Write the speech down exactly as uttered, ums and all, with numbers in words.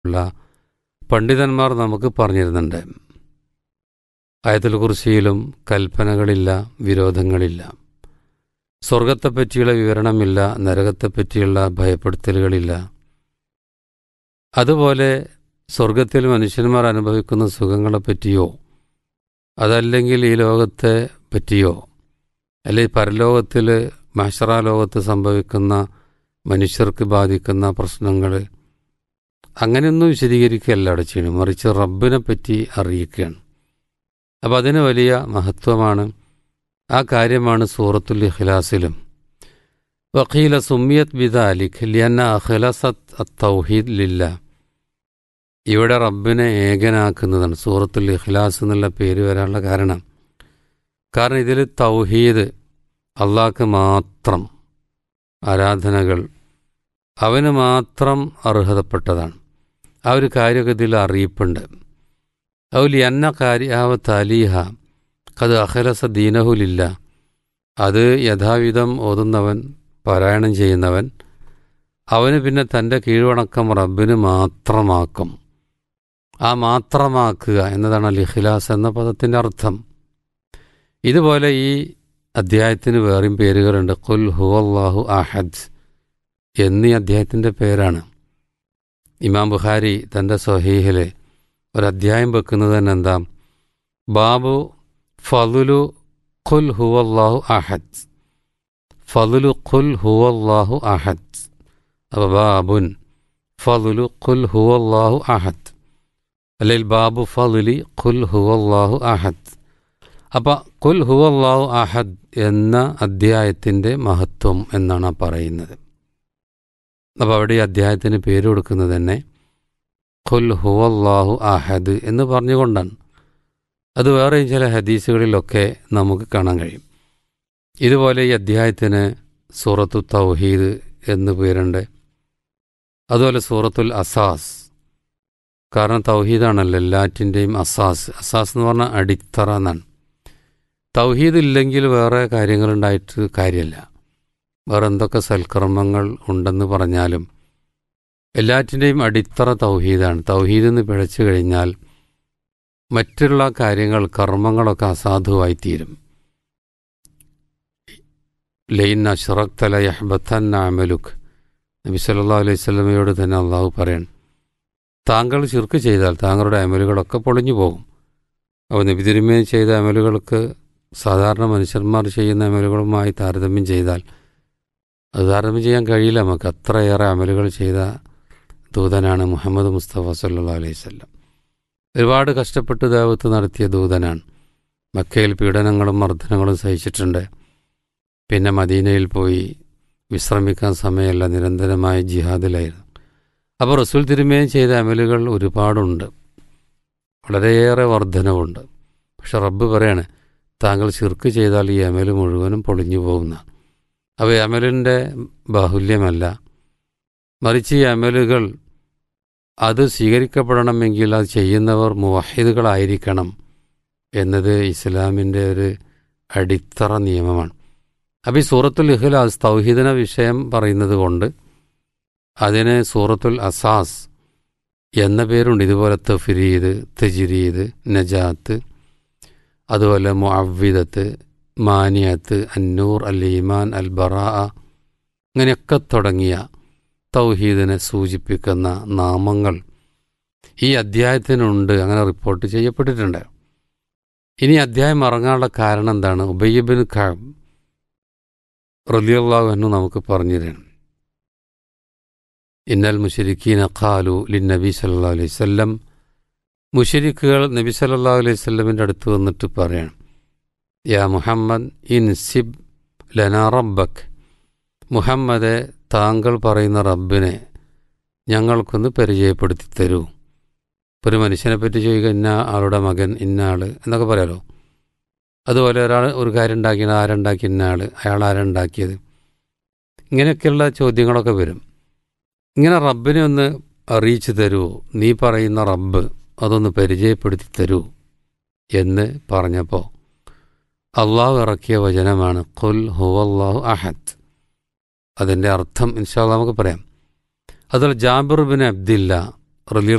ഉള്ള പണ്ഡിതന്മാർ നമുക്ക് പറഞ്ഞിരുന്നുണ്ട്. ആയത്തുൽ കുർസിയിലും കൽപ്പനകളില്ല, വിരോധങ്ങളില്ല, സ്വർഗത്തെപ്പറ്റിയുള്ള വിവരണമില്ല, നരകത്തെപ്പറ്റിയുള്ള ഭയപ്പെടുത്തലുകളില്ല. അതുപോലെ സ്വർഗത്തിൽ മനുഷ്യന്മാർ അനുഭവിക്കുന്ന സുഖങ്ങളെപ്പറ്റിയോ അതല്ലെങ്കിൽ ഈ ലോകത്തെ പറ്റിയോ അല്ലെങ്കിൽ പരലോകത്തിൽ മഹ്ശറാ ലോകത്ത് സംഭവിക്കുന്ന മനുഷ്യർക്ക് ബാധിക്കുന്ന പ്രശ്നങ്ങൾ അങ്ങനെയൊന്നും വിശദീകരിക്കുകയല്ല അവിടെ ചെയ്യണം, മറിച്ച് റബ്ബിനെ പറ്റി അറിയിക്കുകയാണ്. അപ്പം അതിന് വലിയ മഹത്വമാണ്. ആ കാര്യമാണ് സൂറത്തുൽ ഇഖ്ലാസിലും വഖീല സുമ്മിയത് ബിദാലിക് ലിഅന്ന അഖ്ലസത് അത്തൗഹീദ് ലില്ലാ. ഇവിടെ റബ്ബിനെ ഏകനാക്കുന്നതാണ് സൂറത്തുൽ ഇഖ്ലാസ് എന്നുള്ള പേര് വരാനുള്ള കാരണം. കാരണം ഇതിൽ തൗഹീദ്, അള്ളാഹ്ക്ക് മാത്രം ആരാധനകൾ, അവന് മാത്രം അർഹതപ്പെട്ടതാണ്. ആ ഒരു കാര്യമൊക്കെ ഇതിൽ അറിയിപ്പുണ്ട്. ഔലി അന്ന കാര്യാവ തലീഹ കത് അഖലസ ദീനഹുലില്ല. അത് യഥാവിധം ഓതുന്നവൻ, പാരായണം ചെയ്യുന്നവൻ, അവന് പിന്നെ തൻ്റെ കീഴ്വണക്കം റബ്ബിന് മാത്രമാക്കും. ആ മാത്രമാക്കുക എന്നതാണ് അൽ ഇഖ്ലാസ് എന്ന പദത്തിൻ്റെ അർത്ഥം. ഇതുപോലെ ഈ അദ്ധ്യായത്തിന് വേറെയും പേരുകളുണ്ട്. ഖുൽ ഹുവല്ലാഹു അഹദ് എന്നീ അദ്ധ്യായത്തിൻ്റെ പേരാണ്. ഇമാം ബുഖാരി തൻ്റെ സ്വഹീഹിൽ ഒരധ്യായം വെക്കുന്നത് തന്നെ എന്താ, ബാബു ഫളുലു ഖുൽ ഹുവല്ലാഹു അഹദ്, ഫളുലു ഖുൽ ഹുവല്ലാഹു അഹദ്. അപ്പോൾ ബാബുൻ ഫളുലു ഖുൽ ഹുവല്ലാഹു അഹദ്, അല്ലെങ്കിൽ ബാബു ഫളുലി ഖുൽ ഹുവല്ലാഹു അഹദ്. അപ്പം ഖുൽ ഹുവല്ലാഹു അഹദ് എന്ന അദ്ധ്യായത്തിൻ്റെ മഹത്വം എന്നാണ് പറയുന്നത്. അപ്പോൾ അവിടെ ഈ അദ്ധ്യായത്തിന് പേര് കൊടുക്കുന്നത് തന്നെ ഖുൽ ഹുവല്ലാഹു അഹദ് എന്ന് പറഞ്ഞുകൊണ്ടാണ്. അത് വേറെയും ചില ഹദീസുകളിലൊക്കെ നമുക്ക് കാണാൻ കഴിയും. ഇതുപോലെ ഈ അദ്ധ്യായത്തിന് സൂറത്തു തൗഹീദ് എന്ന് പേരുണ്ട്. അതുപോലെ സൂറത്തുൽ അസാസ്, കാരണം തൗഹീദാണല്ലോ എല്ലാറ്റിൻ്റെയും അസാസ്. അസാസ് എന്ന് പറഞ്ഞാൽ അടിത്തറ എന്നാണ്. തൗഹീദ് ഇല്ലെങ്കിൽ വേറെ കാര്യങ്ങളുണ്ടായിട്ട് കാര്യമില്ല. വേറെ എന്തൊക്കെ സൽക്കർമ്മങ്ങൾ ഉണ്ടെന്ന് പറഞ്ഞാലും എല്ലാറ്റിൻ്റെയും അടിത്തറ തൗഹീദാണ്. തൗഹീദ് എന്ന് പിഴച്ചു കഴിഞ്ഞാൽ മറ്റുള്ള കാര്യങ്ങൾ, കർമ്മങ്ങളൊക്കെ അസാധുവായിത്തീരും. ലൈൻ അശ്റക്ത ലയഹ്ബത്തന്ന അമലുക്, നബി സല്ലല്ലാഹു അലൈഹി വസല്ലമയോട് തന്നെ അള്ളാഹു പറയണം, താങ്കൾ ശിർക്ക് ചെയ്താൽ താങ്കളുടെ അമലുകളൊക്കെ പൊളിഞ്ഞു പോകും. അപ്പോൾ നബി തിരുമേനി ചെയ്ത അമലുകൾക്ക് സാധാരണ മനുഷ്യന്മാർ ചെയ്യുന്ന അമലുകളുമായി താരതമ്യം ചെയ്താൽ അത് താരതമ്യം ചെയ്യാൻ കഴിയില്ല നമുക്ക്. അത്രയേറെ അമലുകൾ ചെയ്ത ദൂതനാണ് മുഹമ്മദ് മുസ്തഫ സല്ലല്ലാഹു അലൈഹി വസല്ലം. ഒരുപാട് കഷ്ടപ്പെട്ട് ദഅവത്ത് നടത്തിയ ദൂതനാണ്. മക്കയിൽ പീഡനങ്ങളും മർദ്ദനങ്ങളും സഹിച്ചിട്ടുണ്ട്. പിന്നെ മദീനയിൽ പോയി വിശ്രമിക്കാൻ സമയമല്ല, നിരന്തരമായ ജിഹാദിലായിരുന്നു. അപ്പോൾ റസൂൽ തിരുമേനി ചെയ്ത അമലുകൾ ഒരുപാടുണ്ട്, വളരെയേറെ വർധനവുണ്ട്. പക്ഷെ റബ്ബ് പറയാണ്, താങ്കൾ ശിർക്ക് ചെയ്താൽ ഈ അമല് മുഴുവനും പൊളിഞ്ഞു പോകുന്ന. അപ്പോൾ ഈ അമലിൻ്റെ ബാഹുല്യമല്ല, മറിച്ച് ഈ അമലുകൾ അത് സ്വീകരിക്കപ്പെടണമെങ്കിൽ അത് ചെയ്യുന്നവർ മുവഹിദുകളായിരിക്കണം എന്നത് ഇസ്ലാമിൻ്റെ ഒരു അടിത്തറ നിയമമാണ്. അപ്പോൾ ഈ സൂറത്തുൽ ഇഖ്ലാസ് തൗഹീദിനെ വിഷയം പറയുന്നത് കൊണ്ട് അതിന് സൂറത്തുൽ അസാസ് എന്ന പേരുണ്ട്. ഇതുപോലെ തഫ്രീദ്, തജ്രീദ്, നജാത്ത്, അതുപോലെ മുഅവ്വിദത്ത്, മാനിയത്ത്, അന്നൂർ, അൽ ഈമാൻ, അൽ ബറാഅ, ഇങ്ങനെയൊക്കെ തുടങ്ങിയ തൗഹീദിനെ സൂചിപ്പിക്കുന്ന നാമങ്ങൾ ഈ അദ്ധ്യായത്തിനുണ്ട്. അങ്ങനെ റിപ്പോർട്ട് ചെയ്യപ്പെട്ടിട്ടുണ്ട്. ഇനി അദ്ധ്യായം ഇറങ്ങാനുള്ള കാരണം എന്താണ്? ഉബയ്യ് ഇബ്നു കഅബ് റളിയല്ലാഹു അൻഹു നമുക്ക് പറഞ്ഞു തരണം. ഇന്നൽ മുശ്രിക്കീന ഖാലു ലിന്നബി സല്ലല്ലാഹു അലൈഹി വസല്ലം, മുശ്രിക്കുകൾ നബി സല്ലല്ലാഹു അലൈഹി വസല്ലമിൻ്റെ അടുത്ത് വന്നിട്ട് പറയണം, യാ മുഹമ്മദ് ഇൻസിബ് ലനാ റബ്ബക്, മുഹമ്മദെ താങ്കൾ പറയുന്ന റബ്ബിനെ ഞങ്ങൾക്കൊന്ന് പരിചയപ്പെടുത്തി തരൂ. ഇപ്പോൾ ഒരു മനുഷ്യനെ പറ്റി ചോദിക്കുക, ഇന്ന ആളുടെ മകൻ, ഇന്ന ആൾ എന്നൊക്കെ പറയാലോ. അതുപോലെ ഒരാൾ ഒരു കാര്യം ഉണ്ടാക്കിയത്, ആരുണ്ടാക്കി, ഇന്ന ആൾ, അയാൾ ആരുണ്ടാക്കിയത്, ഇങ്ങനെയൊക്കെയുള്ള ചോദ്യങ്ങളൊക്കെ വരും. ഇങ്ങനെ റബ്ബിനെ ഒന്ന് അറിയിച്ചു തരൂ, നീ പറയുന്ന റബ്ബ് അതൊന്ന് പരിചയപ്പെടുത്തി തരൂ എന്ന് പറഞ്ഞപ്പോൾ അള്ളാഹു ഇറക്കിയ വചനമാണ് ഖുൽ ഹുവല്ലാഹു അഹദ്. അതിൻ്റെ അർത്ഥം ഇൻഷാ അല്ലാഹ് നമുക്ക് പറയാം. അതുപോലെ ജാബിർ ബിൻ അബ്ദില്ല റലി